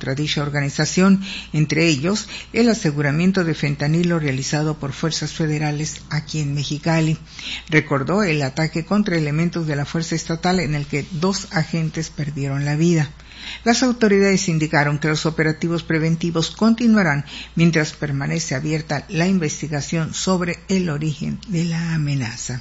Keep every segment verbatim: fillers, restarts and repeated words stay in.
contra dicha organización, entre ellos el aseguramiento de fentanilo realizado por fuerzas federales aquí en Mexicali. Recordó el ataque contra elementos de la fuerza estatal en el que dos agentes perdieron la vida. Las autoridades indicaron que los operativos preventivos continuarán mientras permanece abierta la investigación sobre el origen de la amenaza.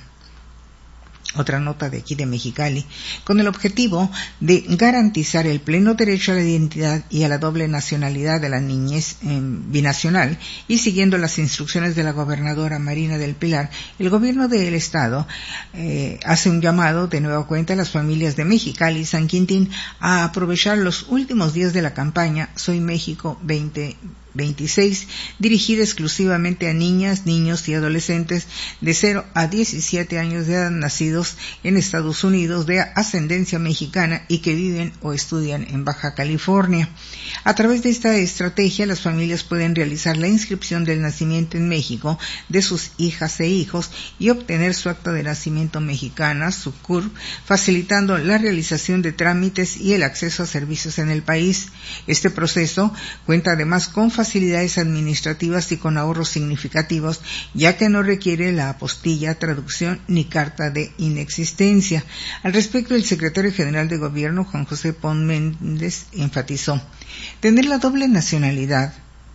Otra nota de aquí de Mexicali, con el objetivo de garantizar el pleno derecho a la identidad y a la doble nacionalidad de la niñez eh, binacional y siguiendo las instrucciones de la gobernadora Marina del Pilar, el gobierno del estado eh, hace un llamado de nueva cuenta a las familias de Mexicali y San Quintín a aprovechar los últimos días de la campaña Soy México veinte veintiséis, dirigida exclusivamente a niñas, niños y adolescentes de cero a diecisiete años de edad nacidos en Estados Unidos de ascendencia mexicana y que viven o estudian en Baja California. A través de esta estrategia, las familias pueden realizar la inscripción del nacimiento en México de sus hijas e hijos y obtener su acta de nacimiento mexicana, su C U R, facilitando la realización de trámites y el acceso a servicios en el país. Este proceso cuenta además con facilidades administrativas y con ahorros significativos, ya que no requiere la apostilla, traducción ni carta de inexistencia. Al respecto, el secretario general de Gobierno, Juan José Pons Méndez, enfatizó: tener la doble nacionalidad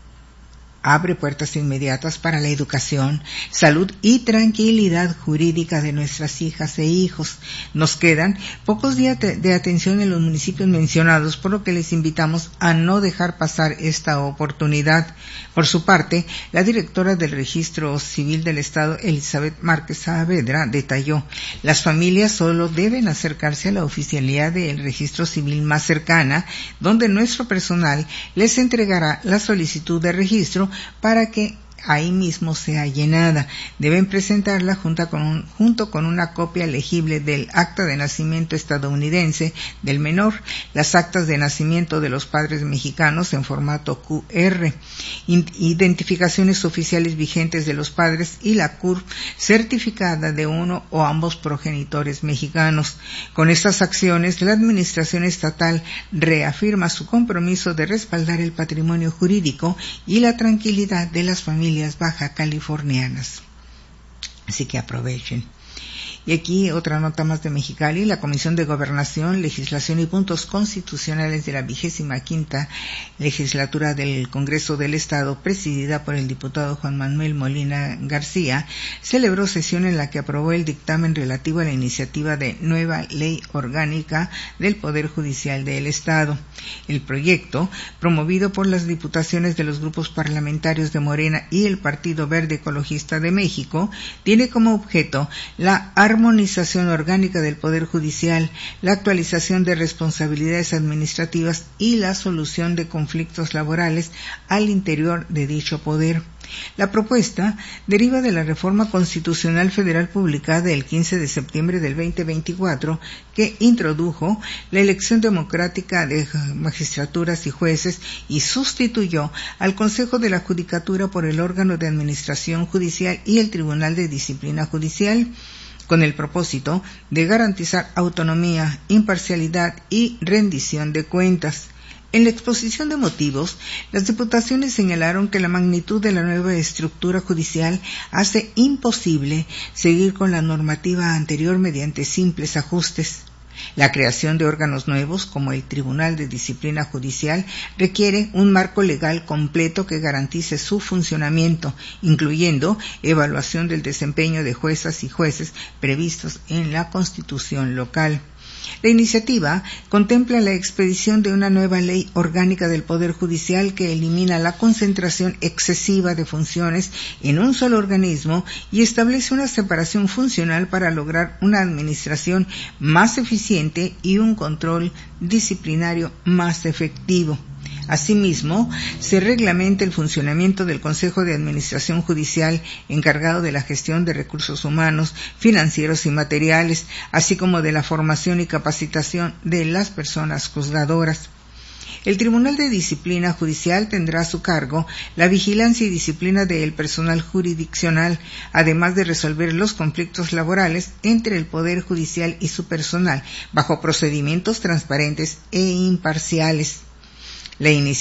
abre puertas inmediatas para la educación, salud y tranquilidad jurídica de nuestras hijas e hijos. Nos quedan pocos días de atención en los municipios mencionados, por lo que les invitamos a no dejar pasar esta oportunidad. Por su parte, la directora del Registro Civil del Estado, Elizabeth Márquez Saavedra, detalló: las familias solo deben acercarse a la oficialidad del Registro Civil más cercana, donde nuestro personal les entregará la solicitud de registro para que ahí mismo sea llenada. Deben presentarla junto con, un, junto con una copia legible del acta de nacimiento estadounidense del menor, las actas de nacimiento de los padres mexicanos en formato Q R, identificaciones oficiales vigentes de los padres y la C U R certificada de uno o ambos progenitores mexicanos. Con estas acciones, la administración estatal reafirma su compromiso de respaldar el patrimonio jurídico y la tranquilidad de las familias baja californianas. Así que aprovechen. Y aquí otra nota más de Mexicali. La Comisión de Gobernación, Legislación y Puntos Constitucionales de la vigésima quinta legislatura del Congreso del Estado, presidida por el diputado Juan Manuel Molina García, celebró sesión en la que aprobó el dictamen relativo a la iniciativa de nueva ley orgánica del Poder Judicial del Estado. El proyecto, promovido por las diputaciones de los grupos parlamentarios de Morena y el Partido Verde Ecologista de México, tiene como objeto la armonización orgánica del Poder Judicial, la actualización de responsabilidades administrativas y la solución de conflictos laborales al interior de dicho poder. La propuesta deriva de la reforma constitucional federal publicada el quince de septiembre del veinte veinticuatro, que introdujo la elección democrática de magistraturas y jueces y sustituyó al Consejo de la Judicatura por el órgano de administración judicial y el Tribunal de Disciplina Judicial, con el propósito de garantizar autonomía, imparcialidad y rendición de cuentas. En la exposición de motivos, las diputaciones señalaron que la magnitud de la nueva estructura judicial hace imposible seguir con la normativa anterior mediante simples ajustes. La creación de órganos nuevos, como el Tribunal de Disciplina Judicial, requiere un marco legal completo que garantice su funcionamiento, incluyendo evaluación del desempeño de juezas y jueces previstos en la Constitución local. La iniciativa contempla la expedición de una nueva ley orgánica del Poder Judicial que elimina la concentración excesiva de funciones en un solo organismo y establece una separación funcional para lograr una administración más eficiente y un control disciplinario más efectivo. Asimismo, se reglamenta el funcionamiento del Consejo de Administración Judicial encargado de la gestión de recursos humanos, financieros y materiales, así como de la formación y capacitación de las personas juzgadoras. El Tribunal de Disciplina Judicial tendrá a su cargo la vigilancia y disciplina del personal jurisdiccional, además de resolver los conflictos laborales entre el Poder Judicial y su personal, bajo procedimientos transparentes e imparciales. La iniciativa